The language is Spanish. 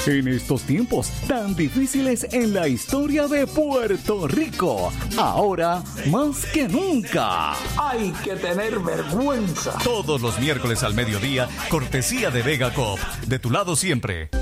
En estos tiempos tan difíciles en la historia de Puerto Rico, ahora más que nunca. Hay que tener vergüenza. Todos los miércoles al mediodía, cortesía de Vega Coop. De tu lado siempre.